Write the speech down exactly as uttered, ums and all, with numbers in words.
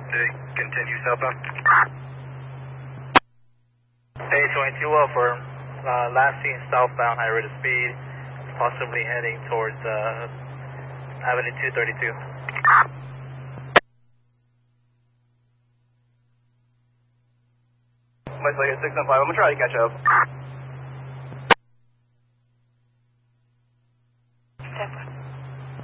Continue southbound. Hey, twenty-two, well, for uh, last seen southbound, high rate of speed, possibly heading towards uh, Avenue two thirty-two. Much later, six and five. I'm going to try to catch up.